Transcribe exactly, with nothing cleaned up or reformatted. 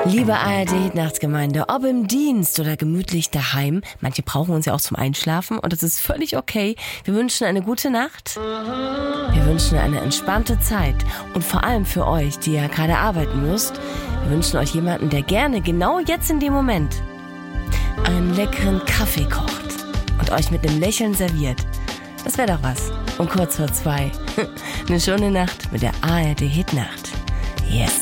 Liebe A R D-Hitnachtsgemeinde, ob im Dienst oder gemütlich daheim, manche brauchen uns ja auch zum Einschlafen und das ist völlig okay. Wir wünschen eine gute Nacht, wir wünschen eine entspannte Zeit und vor allem für euch, die ja gerade arbeiten müsst, wir wünschen euch jemanden, der gerne genau jetzt in dem Moment einen leckeren Kaffee kocht und euch mit einem Lächeln serviert. Das wäre doch was. Um kurz vor zwei. Eine schöne Nacht mit der A R D-Hitnacht. Yes.